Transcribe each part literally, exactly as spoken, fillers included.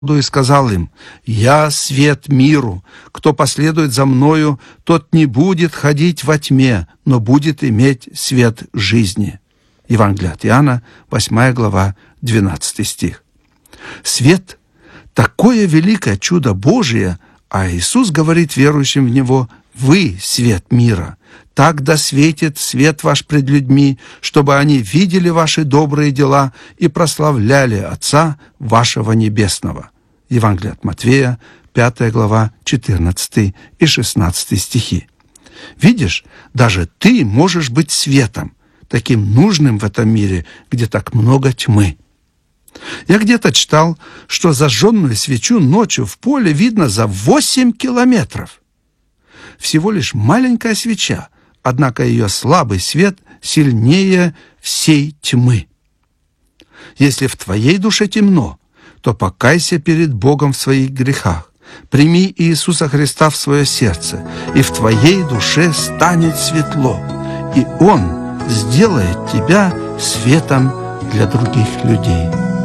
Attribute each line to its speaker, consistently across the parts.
Speaker 1: и сказал им: «Я свет миру. Кто последует за мною, тот не будет ходить во тьме, но будет иметь свет жизни». Евангелие от Иоанна, восьмая глава, двенадцатый стих. Свет – такое великое чудо Божие, а Иисус говорит верующим в Него: «Вы – свет мира. Так да светит свет ваш пред людьми, чтобы они видели ваши добрые дела и прославляли Отца вашего Небесного». Евангелие от Матфея, пятая глава, четырнадцатый и шестнадцатый стихи. Видишь, даже ты можешь быть светом, таким нужным в этом мире, где так много тьмы. Я где-то читал, что зажженную свечу ночью в поле видно за восемь километров. Всего лишь маленькая свеча, однако ее слабый свет сильнее всей тьмы. Если в твоей душе темно, то покайся перед Богом в своих грехах, прими Иисуса Христа в свое сердце, и в твоей душе станет светло, и Он сделает тебя светом для других людей.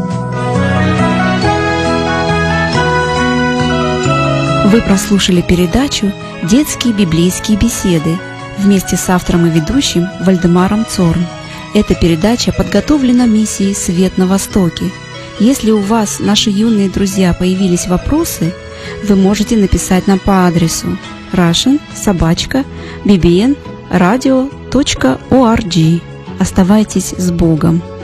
Speaker 2: Вы прослушали передачу «Детские библейские беседы» вместе с автором и ведущим Вальдемаром Цорн. Эта передача подготовлена миссией «Свет на Востоке». Если у вас, наши юные друзья, появились вопросы, вы можете написать нам по адресу russian собака би би эн радио точка орг. Оставайтесь с Богом!